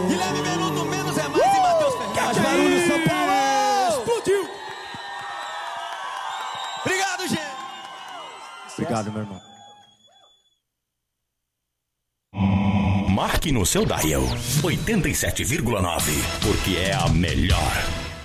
Guilherme Menudo, menos é mais e Matheus Fernandes. Mais barulho, São Paulo! Explodiu! Obrigado, gente. Obrigado, meu irmão. Marque no seu dial 87,9, porque é a melhor.